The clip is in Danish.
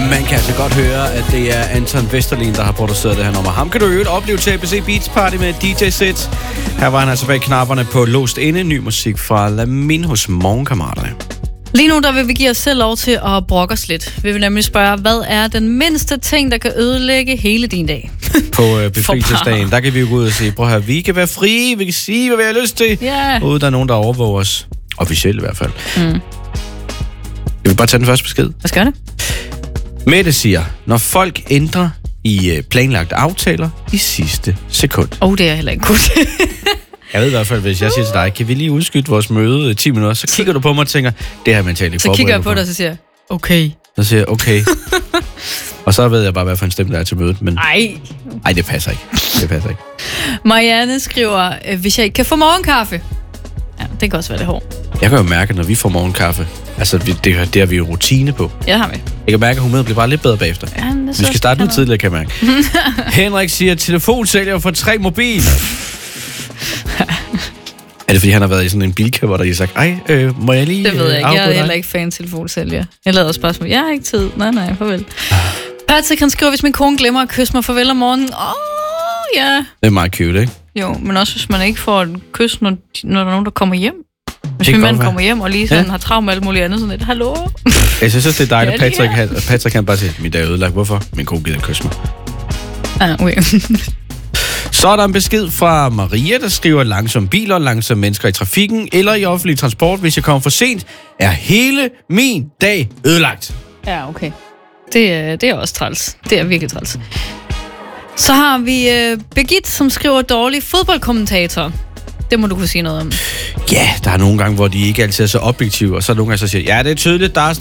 Man kan altså godt høre, at det er Anton Vesterlin, der har produceret det her nummer. Ham kan du øvrigt opleve til ABC Beats Party med DJ-sæt. Her var han altså bag knapperne på Låst Inde. Ny musik fra Lamin hos Morgenkammeraterne. Lige nu der vil vi give os selv lov til at brokke os lidt. Vi vil nemlig spørge, hvad er den mindste ting, der kan ødelægge hele din dag? På befrielsesdagen, der kan vi jo gå ud og sige, prøv her, vi kan være frie, vi kan sige, hvad vi har lyst til. Yeah. Uden der er nogen, der overvåger os. Officielt i hvert fald. Jeg vil bare tage den første besked. Hvad skal det? Mette siger, når folk ændrer i planlagte aftaler i sidste sekund. Det er heller ikke godt. Jeg ved i hvert fald, hvis jeg siger til dig, kan vi lige udskyde vores møde 10 minutter, så kigger du på mig og tænker, det har jeg mentalt ikke forberedt. Så kigger jeg på dig og så siger okay. Så siger jeg, okay. Og så ved jeg bare, hvad for en stemme der er til mødet. Men Ej, det passer ikke. Marianne skriver, hvis jeg ikke kan få morgenkaffe. Ja, det kan også være lidt hårdt. Jeg kan jo mærke, når vi får morgenkaffe, altså det har vi jo rutine på. Ja, det har vi. Jeg kan mærke, at humøret bliver bare lidt bedre bagefter. Ja, vi skal starte nu tidligere, kan jeg mærke. Henrik siger, telefonsælger for 3 mobil. Er det fordi, han har været i sådan en bilkøb, hvor der har sagt, må jeg lige det ved jeg ikke. Jeg er dig? heller ikke fan telefonsælger. Jeg lavede også spørgsmål. Jeg har ikke tid. Nej, farvel. Patrick, han skriver, hvis min kone glemmer at kysse mig farvel om morgenen. Ja. Det er meget cute, ikke? Jo, men også hvis man ikke får et kys, når der er nogen, der kommer hjem. Hvis min mand kommer hjem og lige sådan har travlt med alt muligt andet, sådan lidt, hallo? Jeg synes, det er dejligt, Patrick kan bare sige, min dag er ødelagt. Hvorfor? Min kone gider kysse mig. Okay. Så er der en besked fra Maria, der skriver, langsomme biler, langsomme mennesker i trafikken eller i offentlig transport. Hvis jeg kommer for sent, er hele min dag ødelagt. Ja, okay. Det er også træls. Det er virkelig træls. Så har vi Birgit, som skriver dårlig fodboldkommentator. Det må du kunne sige noget om. Ja, der er nogle gange, hvor de ikke altid er så objektive, og så nogle gange så siger, ja, det er tydeligt, der er